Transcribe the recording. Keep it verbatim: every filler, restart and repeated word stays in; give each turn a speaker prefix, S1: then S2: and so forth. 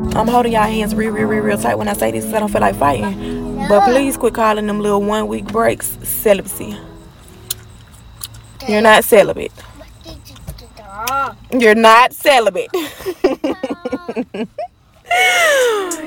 S1: I'm holding y'all hands real, real, real, real tight when I say this because I don't feel like fighting. But please quit calling them little one week breaks celibacy. You're not celibate. You're not celibate.